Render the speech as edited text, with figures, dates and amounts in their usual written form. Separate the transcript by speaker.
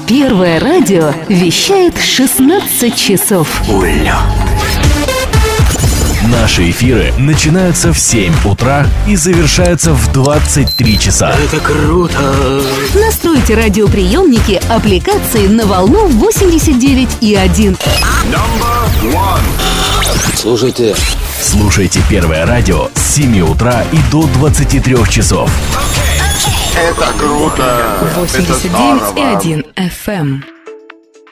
Speaker 1: Первое радио вещает 16 часов.
Speaker 2: Уля.
Speaker 3: Наши эфиры начинаются в 7 утра и завершаются в 23 часа.
Speaker 2: Это круто!
Speaker 1: Настройте радиоприемники аппликации на волну 89,1.
Speaker 3: Слушайте Первое радио с 7 утра и до 23 часов.
Speaker 2: Это круто!
Speaker 1: 89,1 FM.